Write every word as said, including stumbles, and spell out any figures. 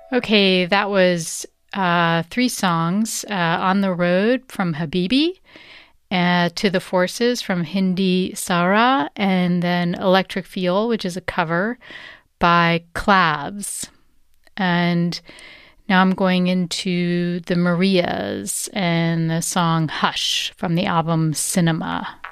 Okay, that was uh, three songs uh, On the Road from Habibi, uh, To the Forces from Hindi Sara, and then Electric Feel, which is a cover by Clavs. And now I'm going into the Marias and the song Hush from the album Cinema.